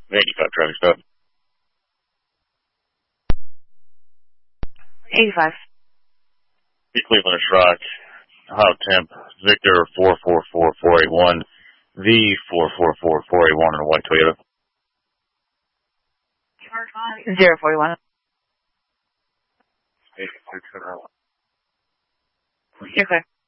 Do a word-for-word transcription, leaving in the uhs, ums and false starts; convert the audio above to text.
eighty-five traffic stop. eighty-five. East Cleveland is Rock. Ohio temp. Victor four four four four eight one. V four four four four eight one in a white Toyota. Zero forty-one. You're clear.